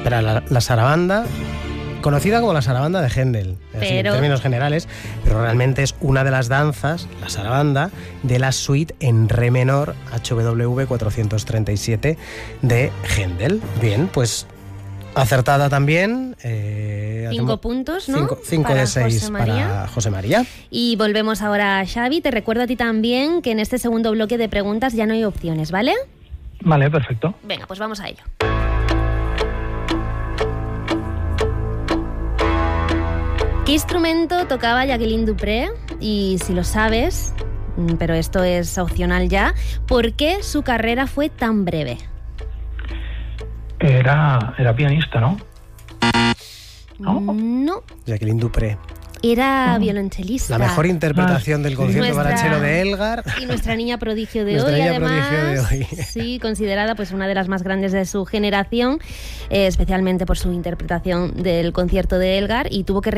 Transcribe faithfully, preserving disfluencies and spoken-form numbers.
Verá, la, la sarabanda, conocida como la sarabanda de Händel, así, Pero... en términos generales, pero realmente es una de las danzas, la sarabanda, de la suite en re menor H W V cuatrocientos treinta y siete de Händel. Bien, pues acertada también. Eh, cinco hacemos puntos, ¿no? Cinco, cinco para de seis José María. para José María. Y volvemos ahora a Xavi. Te recuerdo a ti también que en este segundo bloque de preguntas ya no hay opciones, ¿vale? Vale, perfecto. Venga, pues vamos a ello. ¿Qué instrumento tocaba Jacqueline du Pré? Y si lo sabes, pero esto es opcional ya, ¿por qué su carrera fue tan breve? Era, era pianista, ¿no? No. No. Jacqueline du Pré. Era Oh. violonchelista. La mejor interpretación del concierto Nuestra- para cello de Elgar. Y nuestra niña prodigio de Nuestra hoy, niña además. prodigio de hoy. Sí, considerada pues una de las más grandes de su generación, eh, especialmente por su interpretación del concierto de Elgar, y tuvo que